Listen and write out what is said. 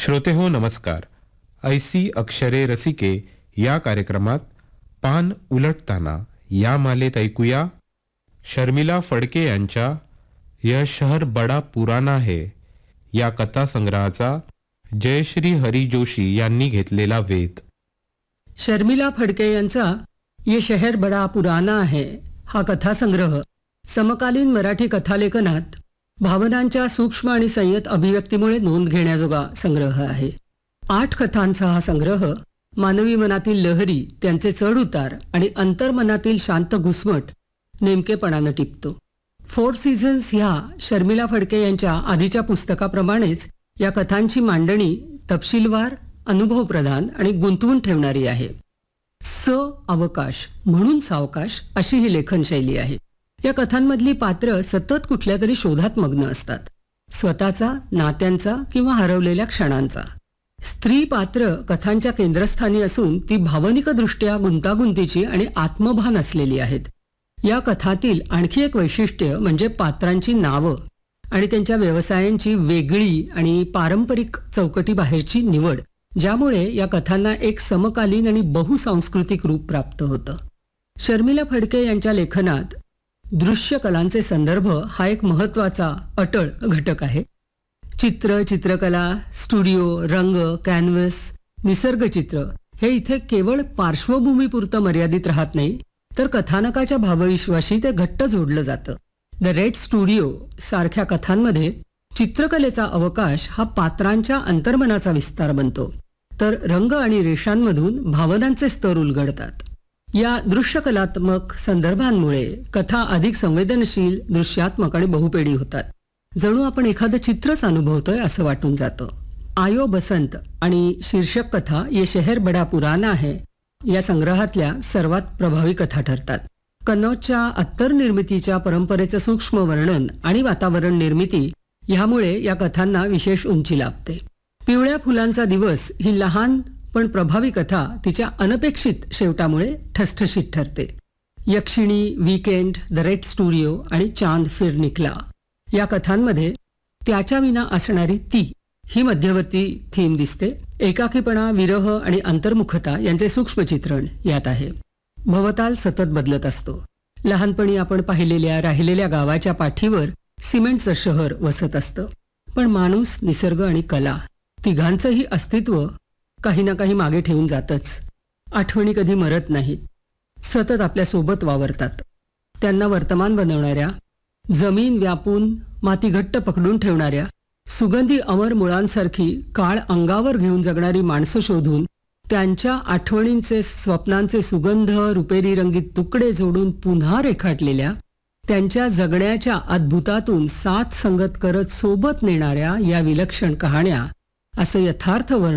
श्रोते हो नमस्कार. ऐसी अक्षरे रसिके या कार्यक्रमात पान उलटताना या मालेत ऐकूया शर्मिला फडके यांच्या यह शहर बडा पुराना है या कथासंग्रहाचा जयश्री हरी जोशी यांनी घेतलेला वेध. शर्मिला फडके यांचा ये शहर बडा पुराना है हा कथासंग्रह समकालीन मराठी कथालेखनात भावनांच्या सूक्ष्म आणि संयत अभिव्यक्तीमुळे नोंद घेण्याजोगा संग्रह आहे. 8 कथांचा हा संग्रह मानवी मनातील लहरी, त्यांचे चढ उतार आणि अंतर्मनातील शांत घुसमट नेमकेपणानं टिपतो. 4 सीझन्स ह्या शर्मिला फडके यांच्या आधीच्या पुस्तकाप्रमाणेच या कथांची मांडणी तपशीलवार, अनुभवप्रधान आणि गुंतवून ठेवणारी आहे. अवकाश म्हणून सावकाश अशी ही लेखनशैली आहे. या कथांमधली पात्र सतत कुठल्या तरी शोधात मग्न असतात, स्वतःचा, नात्यांचा किंवा हरवलेल्या क्षणांचा. स्त्री पात्र कथांच्या केंद्रस्थानी असून ती भावनिकदृष्ट्या गुंतागुंतीची आणि आत्मभान असलेली आहेत. या कथातील आणखी एक वैशिष्ट्य म्हणजे पात्रांची नावं आणि त्यांच्या व्यवसायांची वेगळी आणि पारंपरिक चौकटीबाहेरची निवड, ज्यामुळे या कथांना एक समकालीन आणि बहुसांस्कृतिक रूप प्राप्त होतं. शर्मिला फडके यांच्या लेखनात दृश्य कलांचे संदर्भ हा एक महत्त्वाचा अटळ घटक आहे. चित्र, चित्रकला, स्टुडिओ, रंग, कॅनव्हस, निसर्गचित्र हे इथे केवळ पार्श्वभूमीपुरतं मर्यादित राहत नाही, तर कथानकाच्या भावविश्वाशी ते घट्ट जोडलं जातं. द रेड स्टुडिओ सारख्या कथांमध्ये चित्रकलेचा अवकाश हा पात्रांच्या अंतर्मनाचा विस्तार बनतो, तर रंग आणि रेषांमधून भावनांचे स्तर उलगडतात. या दृश्यकलात्मक संदर्भांमुळे कथा अधिक संवेदनशील, दृश्यात्मक आणि बहुपेडी होतात. जणू आपण एखादं चित्रच अनुभवतोय असं वाटून जातं. आयो बसंत आणि शीर्षक कथा ये शहर बडा पुराना है या संग्रहातल्या सर्वात प्रभावी कथा ठरतात. कन्नौजच्या अत्तर निर्मितीच्या परंपरेचं सूक्ष्म वर्णन आणि वातावरण निर्मिती ह्यामुळे या कथांना विशेष उंची लाभते. पिवळ्या फुलांचा दिवस ही लहान पण प्रभावी कथा तिच्या अनपेक्षित शेवटामुळे ठसठशीत ठरते. यक्षिणी, वीकेंड, द रेड स्टुडिओ आणि चांद फिर निकला या कथांमध्ये त्याच्या विना असणारी ती ही मध्यवर्ती थीम दिसते. एकाकीपणा, विरह आणि अंतर्मुखता यांचे सूक्ष्म चित्रण यात आहे. भवताल सतत बदलत असतो. लहानपणी आपण पाहिलेल्या राहिलेल्या गावाच्या पाठीवर सिमेंटचं शहर वसत असतं, पण माणूस, निसर्ग आणि कला तिघांचंही अस्तित्व काही ना काही मागे ठेवून जातच. आठवणी कधी मरत नाहीत, सतत आपल्या सोबत वावरतात. त्यांना वर्तमान बनवणाऱ्या, जमीन व्यापून माती घट्ट पकडून ठेवणाऱ्या, सुगंधी अमर मुळांसारखी काळ अंगावर घेऊन जगणारी माणसं शोधून त्यांच्या आठवणींचे, स्वप्नांचे सुगंध रुपेरी रंगीत तुकडे जोडून पुन्हा रेखाटलेल्या, त्यांच्या जगण्याच्या अद्भुतातून साथ संगत करत सोबत नेणाऱ्या या विलक्षण कहाण्या असं यथार्थ